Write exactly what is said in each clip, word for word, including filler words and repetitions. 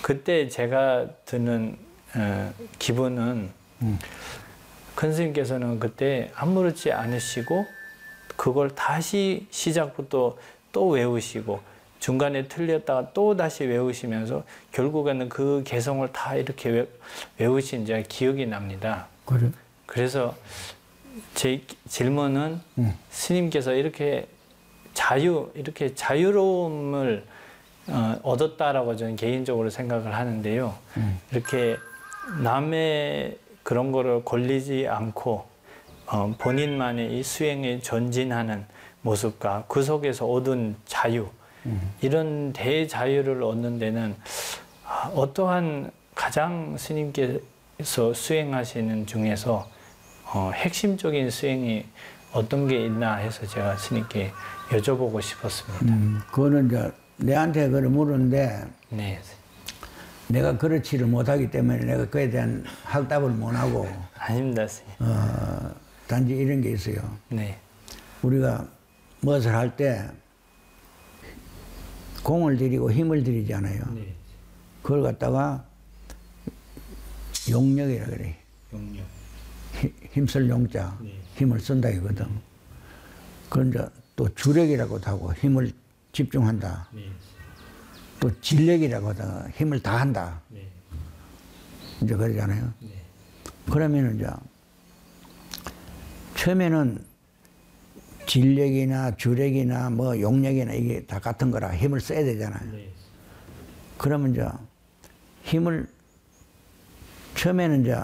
그때 제가 드는 어, 기분은 음. 큰 스님께서는 그때 아무렇지 않으시고 그걸 다시 시작부터 또 외우시고 중간에 틀렸다가 또 다시 외우시면서 결국에는 그 개성을 다 이렇게 외, 외우신 제 기억이 납니다. 그래? 그래서 제 질문은 음. 스님께서 이렇게 자유, 이렇게 자유로움을 어, 얻었다라고 저는 개인적으로 생각을 하는데요. 음. 이렇게 남의 그런 거를 걸리지 않고 어, 본인만의 이 수행에 전진하는 모습과 그 속에서 얻은 자유, 음. 이런 대자유를 얻는 데는 어떠한 가장 스님께서 수행하시는 중에서 어, 핵심적인 수행이 어떤 게 있나 해서 제가 스님께 여쭤보고 싶었습니다. 음, 그거는 이제 내한테 그걸 물었는데 네. 내가 그렇지를 못하기 때문에 내가 그에 대한 확답을 못하고 아닙니다, 스님. 어, 단지 이런 게 있어요. 네. 우리가 무엇을 할 때 공을 들이고 힘을 들이잖아요. 네. 그걸 갖다가 용력이라 그래. 용력. 힘쓸 용자, 네. 힘을 쓴다 이거든. 네. 그건 이제 또 주력이라고도 하고 힘을 집중한다. 네. 또 진력이라고 하다가 힘을 다한다. 네. 이제 그러잖아요. 네. 그러면 이제 처음에는 진력이나 주력이나 뭐 용력이나 이게 다 같은 거라 힘을 써야 되잖아요. 네. 그러면 이제 힘을 처음에는 이제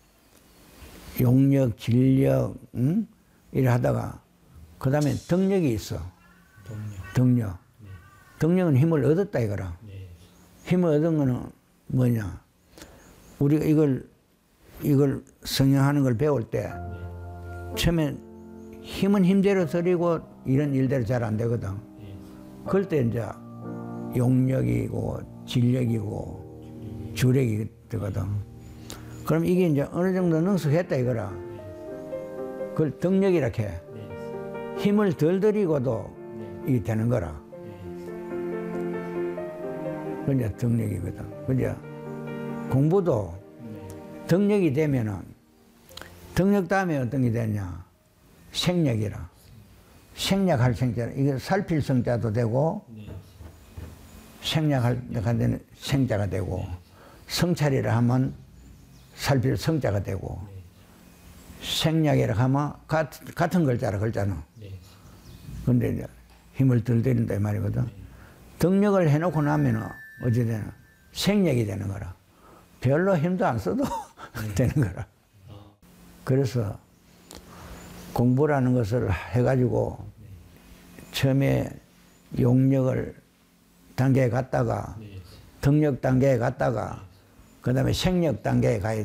용력, 진력, 응? 이래 하다가 그 다음에 덕력이 있어. 덕력. 덕력. 네. 덕력은 힘을 얻었다 이거라. 네. 힘을 얻은 거는 뭐냐? 우리가 이걸 이걸 성형하는 걸 배울 때 네. 처음에 힘은 힘대로 들이고 이런 일대로 잘 안 되거든. 네. 그럴 때 이제 용력이고 진력이고 주력이 되거든. 그럼 이게 이제 어느 정도 능숙했다 이거라. 그걸 덕력이라 해. 힘을 덜 들이고도 이게 되는 거라. 그게 이제 덕력이거든. 그죠? 공부도 덕력이 되면은 덕력 다음에 어떤 게 되냐? 생력이라. 생략할 생자. 이게 살필 성자도 되고 생략할 때는 생자가 되고 성찰이라 하면 살필 성자가 되고 네. 생략이라 하면 같은, 같은 글자라 글자는. 네. 근데 이제 힘을 덜 들인다 이 말이거든. 네. 덕력을 해놓고 나면은 어찌 되나 생략이 되는 거라. 별로 힘도 안 써도 네. 되는 거라. 어. 그래서 공부라는 것을 해가지고 네. 처음에 용력을 단계에 갔다가 네. 덕력 단계에 갔다가 그 다음에 생력 단계에 가야